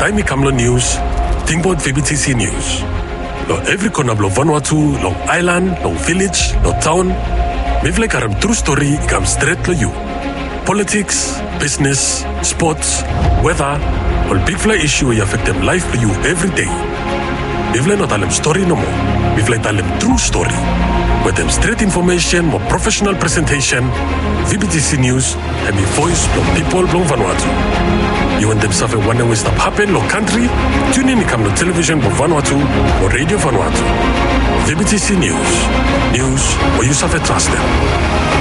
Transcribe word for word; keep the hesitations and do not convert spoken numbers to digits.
Taimi Kamlo News, Tingbot V B T C News. Lo every corner of Vanuatu, long island, long village, long town. Mivle karam true story comes straight to you. Politics, business, sports, weather, all big fly issue will affect them life for you every day. Mivle not tell them story no more. Mivle tell them true story. With them straight information, more professional presentation, V B T C News, and me voice from people from Vanuatu. You want them suffer one way stop happen, lo country, tune in come to television from Vanuatu or radio Vanuatu. V B T C News, news where you suffer trust them.